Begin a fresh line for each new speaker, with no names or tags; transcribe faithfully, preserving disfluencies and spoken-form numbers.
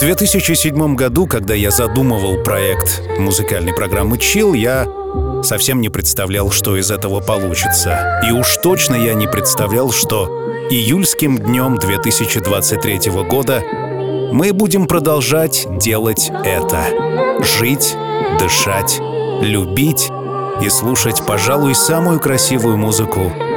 две тысячи седьмом году, когда я задумывал проект музыкальной программы Chill, я совсем не представлял, что из этого получится. И уж точно я не представлял, что июльским днем две тысячи двадцать третьего года мы будем продолжать делать это. Жить, дышать, любить и слушать, пожалуй, самую красивую музыку